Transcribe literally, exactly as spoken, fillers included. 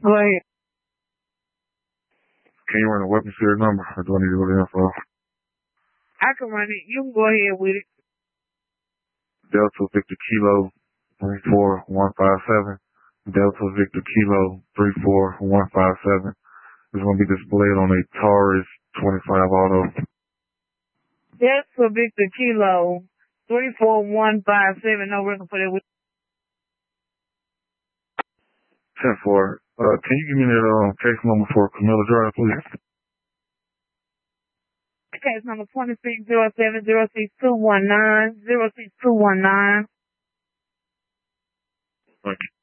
Go ahead. Can you run a weapon serial number, or do I need to go to info? I can run it. You can go ahead with it. Delta Victor Kilo three four one five seven. Delta Victor Kilo three four one five seven. It's going to be displayed on a Taurus twenty-five auto. Delta Victor Kilo three four one five seven. No record for that. ten four. Uh, can you give me that um, case number for Camilla Drive, please? Case number twenty-six zero seven zero six two one nine zero six two one nine. Thank you.